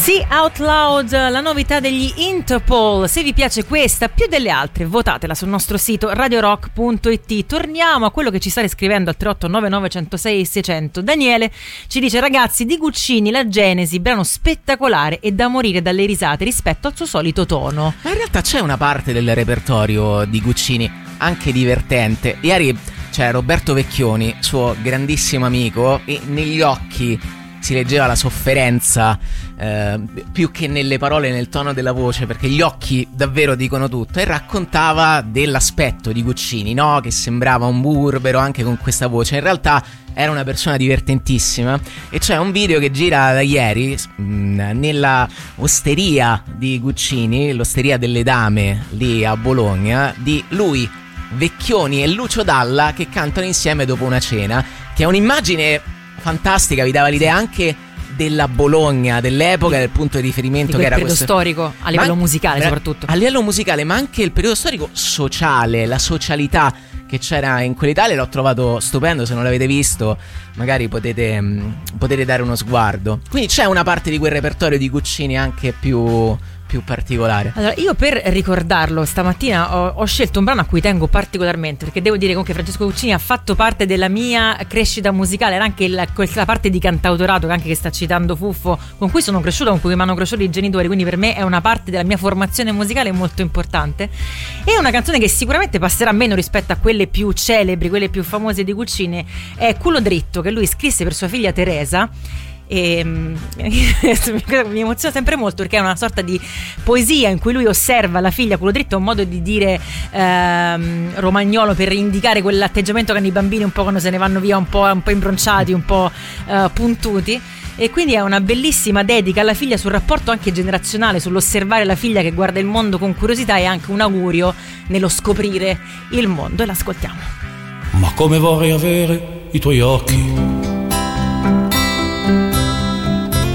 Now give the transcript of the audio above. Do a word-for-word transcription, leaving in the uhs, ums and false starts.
Sì, Out Loud, la novità degli Interpol. Se vi piace questa, più delle altre, votatela sul nostro sito radio rock punto it. Torniamo a quello che ci state scrivendo al tre otto nove nove uno zero sei sei zero zero. Daniele ci dice: ragazzi, di Guccini La Genesi, brano spettacolare e da morire dalle risate rispetto al suo solito tono. Ma in realtà c'è una parte del repertorio di Guccini anche divertente. Ieri c'è Roberto Vecchioni, suo grandissimo amico, e negli occhi si leggeva la sofferenza eh, più che nelle parole, nel tono della voce, perché gli occhi davvero dicono tutto. E raccontava dell'aspetto di Guccini, no? Che sembrava un burbero anche con questa voce. In realtà era una persona divertentissima. E c'è un video che gira da ieri mh, nella osteria di Guccini, l'osteria delle Dame lì a Bologna, di lui, Vecchioni e Lucio Dalla che cantano insieme dopo una cena, che è un'immagine fantastica, vi dava l'idea anche della Bologna dell'epoca, del punto di riferimento di che era periodo questo storico, a livello ma, musicale eh, soprattutto. A livello musicale, ma anche il periodo storico sociale, la socialità che c'era in quell'Italia, l'ho trovato stupendo. Se non l'avete visto, magari potete, mh, potete dare uno sguardo. Quindi c'è una parte di quel repertorio di Guccini anche più più particolare. Allora, io per ricordarlo stamattina ho, ho scelto un brano a cui tengo particolarmente, perché devo dire comunque Francesco Guccini ha fatto parte della mia crescita musicale. Era anche la, quella parte di cantautorato che anche che sta citando Fuffo, con cui sono cresciuta, con cui mi hanno cresciuto i genitori, quindi per me è una parte della mia formazione musicale molto importante. E una canzone che sicuramente passerà meno rispetto a quelle più celebri, quelle più famose di Guccini, è Culo Dritto, che lui scrisse per sua figlia Teresa. E mi emoziona sempre molto, perché è una sorta di poesia in cui lui osserva la figlia. Culo dritto è un modo di dire ehm, romagnolo per indicare quell'atteggiamento che hanno i bambini un po' quando se ne vanno via un po', un po' imbronciati, un po' eh, puntuti. E quindi è una bellissima dedica alla figlia sul rapporto anche generazionale, sull'osservare la figlia che guarda il mondo con curiosità, e anche un augurio nello scoprire il mondo. E l'ascoltiamo. Ma come vorrei avere i tuoi occhi